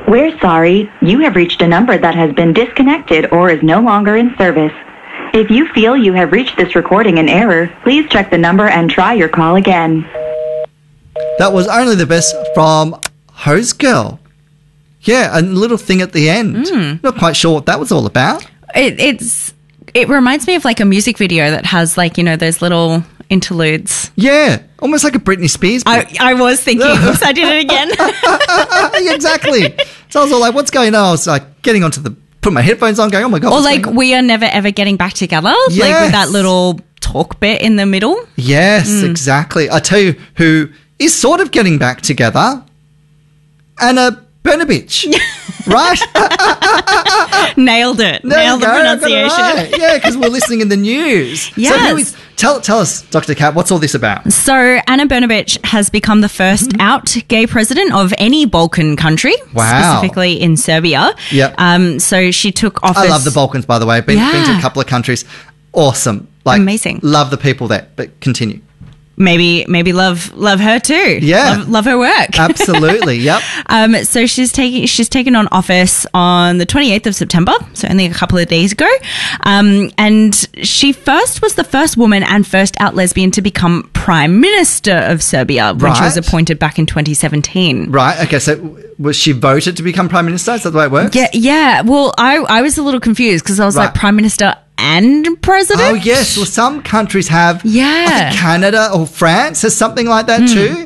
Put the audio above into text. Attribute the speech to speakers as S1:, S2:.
S1: We're sorry. You have reached a number that has been disconnected or is no longer in service. If you feel you have reached this recording in error, please check the number and try your call again.
S2: That was Only the Best from Hose Girl. Yeah, a little thing at the end. Not quite sure what that was all about.
S3: It reminds me of like a music video that has like, you know, those little interludes.
S2: Yeah, almost like a Britney Spears bit.
S3: I was thinking, oops, I did it again.
S2: Yeah, exactly. So I was all like, what's going on? I was like getting onto put my headphones on going, oh my God.
S3: Or like We Are Never Ever Getting Back Together.
S2: Yes.
S3: Like with that little talk bit in the middle.
S2: Yes, exactly. I tell you who is sort of getting back together. Anna Brnovich. Right?
S3: Nailed it. Nailed the pronunciation.
S2: Right. Yeah, because we're listening in the news.
S3: Yes.
S2: So tell us, Dr. Kat, what's all this about?
S3: So Anna Brnovich has become the first out gay president of any Balkan country, specifically in Serbia.
S2: Yep.
S3: So she took office.
S2: I love the Balkans, by the way. Been to a couple of countries. Awesome. Like,
S3: amazing.
S2: Love the people there. But continue.
S3: Maybe love her too.
S2: Yeah.
S3: Love her work.
S2: Absolutely. Yep.
S3: So she's taken on office on the 28th of September, so only a couple of days ago. And she was the first woman and first out lesbian to become Prime Minister of Serbia when she was appointed back in 2017.
S2: Right. Okay. So was she voted to become Prime Minister? Is that the way it works?
S3: Yeah. Well, I was a little confused because I was like Prime Minister and president.
S2: Oh, yes. Well, some countries have.
S3: Yeah.
S2: I think Canada or France has something like that too.